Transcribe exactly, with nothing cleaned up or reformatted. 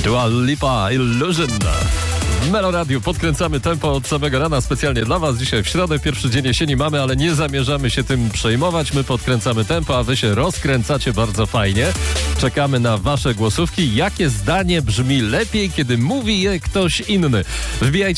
Dua Lipa, Illusion. W Melo Radiu podkręcamy tempo od samego rana specjalnie dla was. Dzisiaj w środę, pierwszy dzień jesieni mamy, ale nie zamierzamy się tym przejmować. My podkręcamy tempo, a wy się rozkręcacie bardzo fajnie. Czekamy na wasze głosówki. Jakie zdanie brzmi lepiej, kiedy mówi je ktoś inny? Wbijajcie